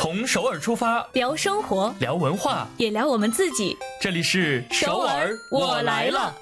从首尔出发， 聊生活， 聊文化， 也聊我们自己。 这里是首尔我来了。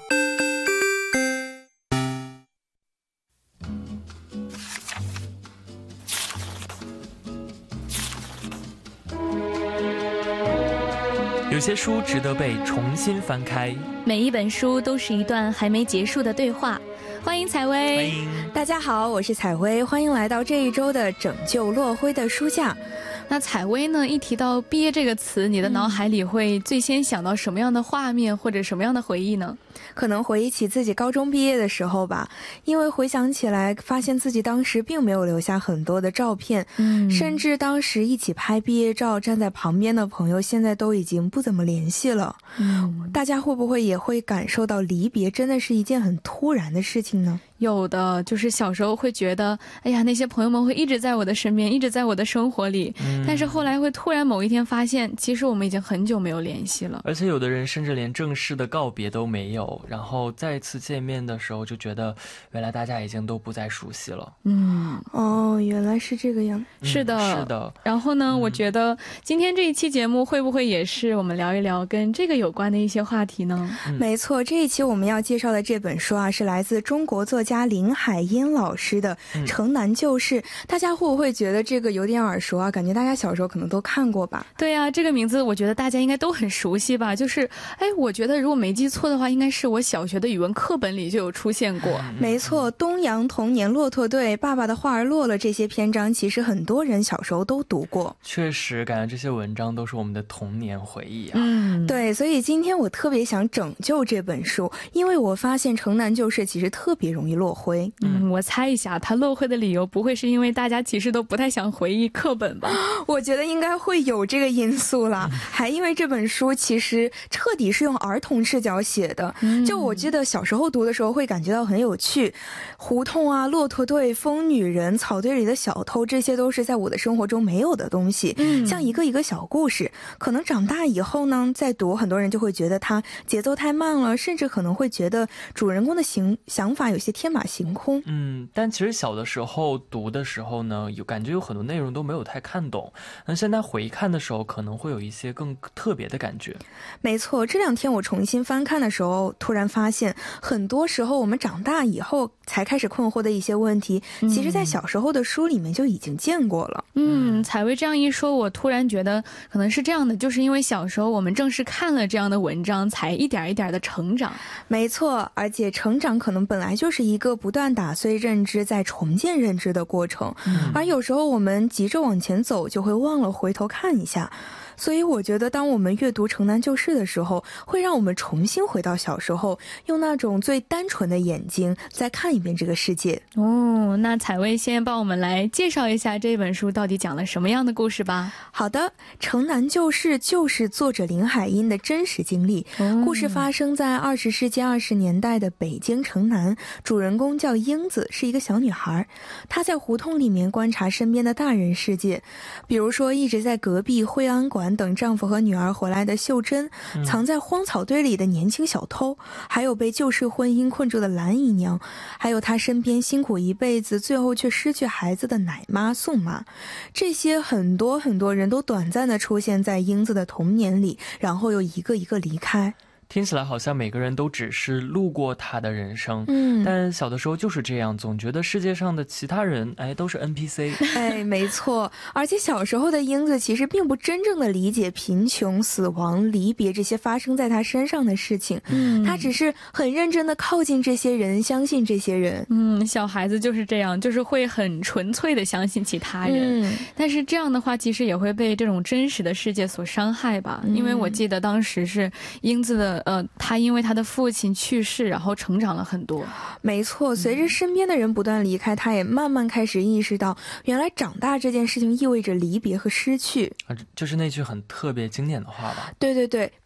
有些书值得被重新翻开， 每一本书都是一段还没结束的对话。欢迎采薇。 欢迎大家好，我是采薇，欢迎来到这一周的拯救落灰的书架。 那采薇呢，一提到毕业这个词，你的脑海里会最先想到什么样的画面或者什么样的回忆呢？ 可能回忆起自己高中毕业的时候吧，因为回想起来发现自己当时并没有留下很多的照片，甚至当时一起拍毕业照站在旁边的朋友现在都已经不怎么联系了。大家会不会也会感受到离别真的是一件很突然的事情呢？ 有的，就是小时候会觉得，哎呀，那些朋友们会一直在我的身边，一直在我的生活里，但是后来会突然某一天发现，其实我们已经很久没有联系了。 而且有的人甚至连正式的告别都没有，然后再次见面的时候就觉得原来大家已经都不再熟悉了。 哦，原来是这个样。 是的， 是的。 然后呢，我觉得今天这一期节目会不会也是我们聊一聊跟这个有关的一些话题呢？ 没错，这一期我们要介绍的这本书啊，是来自中国作家林海音老师的《城南旧事》。大家会不会觉得这个有点耳熟啊？感觉大家小时候可能都看过吧？ 对啊，这个名字我觉得大家应该都很熟悉吧。我觉得如果没记错的话，应该是我小学的语文课本里就有出现过。 没错，东阳童年骆驼队、爸爸的话儿落了，这些篇章其实很多人小时候都读过。 确实，感觉这些文章都是我们的童年回忆啊。 对，所以今天我特别想拯救这本书，因为我发现城南旧事其实特别容易落灰。 我猜一下，它落灰的理由不会是因为大家其实都不太想回忆课本吧？ 我觉得应该会有这个因素啦，还因为这本书其实彻底是用儿童视角写的。就我记得小时候读的时候会感觉到很有趣，胡同啊、骆驼队、疯女人、草堆里的小偷，这些都是在我的生活中没有的东西，像一个一个小故事。可能长大以后呢，再读很多人就会觉得它节奏太慢了，甚至可能会觉得主人公的想法有些天马行空。 但其实小的时候读的时候呢，感觉有很多内容都没有太看懂，那现在回看的时候可能会有一些更特别的感觉。 没错，这两天我重新翻看的时候，突然发现很多时候我们长大以后才开始困惑的一些问题，其实在小时候的书里面就已经见过了。 采薇这样一说，我突然觉得可能是这样的，就是因为小时候我们正是看了这样的文章，才一点一点的成长。 没错，而且成长可能本来就是一个不断打碎认知再重建认知的过程，而有时候我们急着往前走，就会忘了回头看一下。所以我觉得当我们阅读城南旧事的时候，会让我们重新回到小时候，用那种最单纯的眼睛再看一遍这个世界。 那采薇先帮我们来介绍一下这本书到底讲了什么样的故事吧。 好的，城南旧事就是作者林海音的真实经历，故事发生在20世纪20年代的北京城南，主人公叫英子，是一个小女孩。她在胡同里面观察身边的大人世界，比如说一直在隔壁惠安馆等丈夫和女儿回来的秀珍，藏在荒草堆里的年轻小偷，还有被旧式婚姻困住的蓝姨娘，还有她身边辛苦一辈子最后却失去孩子的奶妈宋妈。这些很多很多人都短暂地出现在英子的童年里，然后又一个一个离开。 听起来好像每个人都只是路过他的人生，但小的时候就是这样，总觉得世界上的其他人都是 NPC。 没错，而且小时候的英子其实并不真正的理解贫穷、死亡、离别这些发生在他身上的事情，他只是很认真的靠近这些人，相信这些人。 小孩子就是这样，就是会很纯粹的相信其他人，但是这样的话其实也会被这种真实的世界所伤害吧。因为我记得当时是英子的他因为他的父亲去世，然后成长了很多。 没错，随着身边的人不断离开，他也慢慢开始意识到，原来长大这件事情意味着离别和失去。 就是那句很特别经典的话吧。 对对对，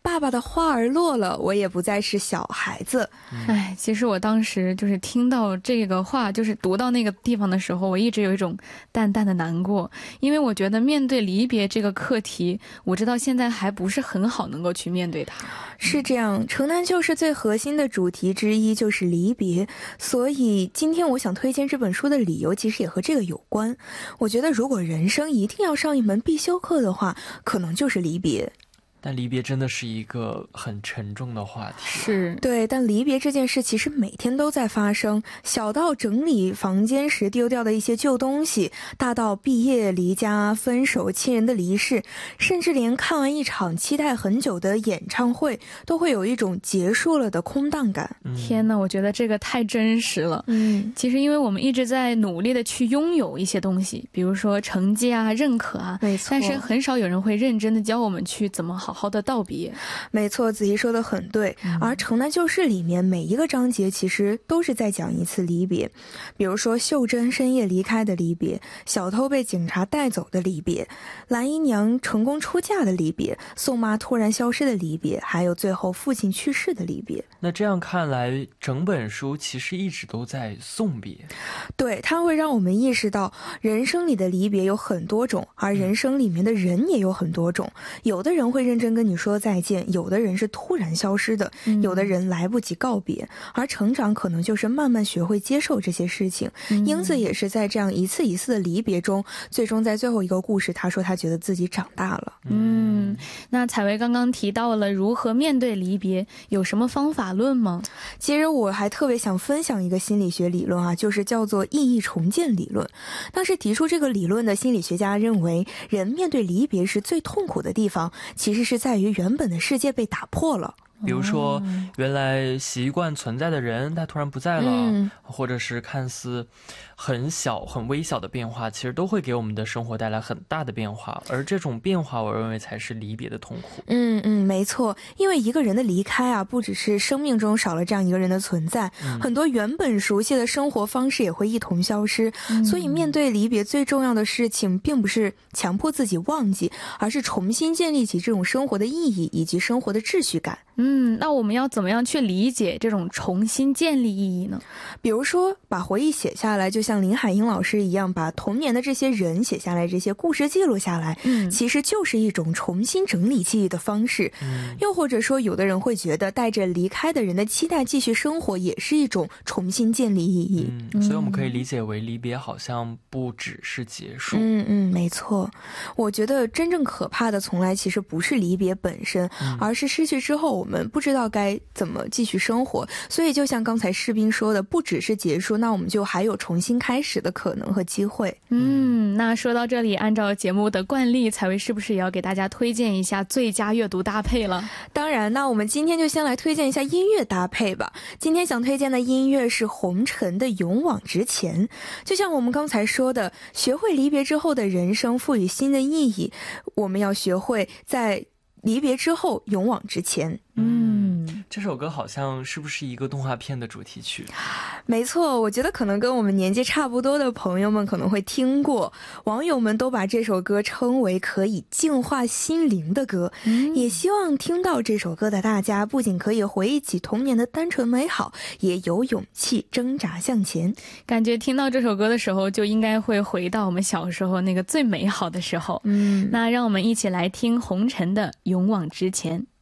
爸爸的花儿落了，我也不再是小孩子。 哎，其实我当时就是听到这个话，就是读到那个地方的时候，我一直有一种淡淡的难过，因为我觉得面对离别这个课题，我直到现在还不是很好能够去面对它。 是这样，城南旧事最核心的主题之一就是离别，所以今天我想推荐这本书的理由其实也和这个有关。我觉得如果人生一定要上一门必修课的话，可能就是离别。 但离别真的是一个很沉重的话题。 是， 对，但离别这件事其实每天都在发生，小到整理房间时丢掉的一些旧东西，大到毕业、离家、分手、亲人的离世，甚至连看完一场期待很久的演唱会，都会有一种结束了的空荡感。 天哪，我觉得这个太真实了。其实因为我们一直在努力的去拥有一些东西，比如说成绩啊、认可啊， 没错， 但是很少有人会认真的教我们去怎么好的道别。 没错，子怡说的很对。而城南旧事里面每一个章节其实都是在讲一次离别，比如说秀珍深夜离开的离别，小偷被警察带走的离别，蓝姨娘成功出嫁的离别，宋妈突然消失的离别，还有最后父亲去世的离别。 那这样看来，整本书其实一直都在送别。 对，它会让我们意识到人生里的离别有很多种，而人生里面的人也有很多种。有的人会认真跟你说再见，有的人是突然消失的，有的人来不及告别，而成长可能就是慢慢学会接受这些事情。英子也是在这样一次一次的离别中，最终在最后一个故事，她说她觉得自己长大了。 那采薇刚刚提到了如何面对离别，有什么方法论吗？ 其实我还特别想分享一个心理学理论啊，就是叫做意义重建理论。当时提出这个理论的心理学家认为，人面对离别时最痛苦的地方，其实是在于原本的世界被打破了。 比如说原来习惯存在的人他突然不在了，或者是看似很小很微小的变化，其实都会给我们的生活带来很大的变化，而这种变化我认为才是离别的痛苦。 没错，因为一个人的离开啊，不只是生命中少了这样一个人的存在，很多原本熟悉的生活方式也会一同消失。所以面对离别最重要的事情并不是强迫自己忘记，而是重新建立起这种生活的意义以及生活的秩序感。 那我们要怎么样去理解这种重新建立意义呢？ 比如说把回忆写下来，就像林海音老师一样，把童年的这些人写下来，这些故事记录下来，其实就是一种重新整理记忆的方式。又或者说有的人会觉得带着离开的人的期待继续生活也是一种重新建立意义。 所以我们可以理解为离别好像不只是结束。 没错，我觉得真正可怕的从来其实不是离别本身，而是失去之后我们不知道该怎么继续生活。所以就像刚才士兵说的，不只是结束，那我们就还有重新开始的可能和机会。 那说到这里，按照节目的惯例，采薇是不是也要给大家推荐一下最佳阅读搭配了？ 当然，那我们今天就先来推荐一下音乐搭配吧。今天想推荐的音乐是红尘的《勇往直前》。就像我们刚才说的，学会离别之后的人生赋予新的意义，我们要学会在离别之后勇往直前。 这首歌好像是不是一个动画片的主题曲？ 没错，我觉得可能跟我们年纪差不多的朋友们可能会听过，网友们都把这首歌称为可以净化心灵的歌。也希望听到这首歌的大家不仅可以回忆起童年的单纯美好，也有勇气挣扎向前。 感觉听到这首歌的时候就应该会回到我们小时候那个最美好的时候。那让我们一起来听红尘的《勇往直前》。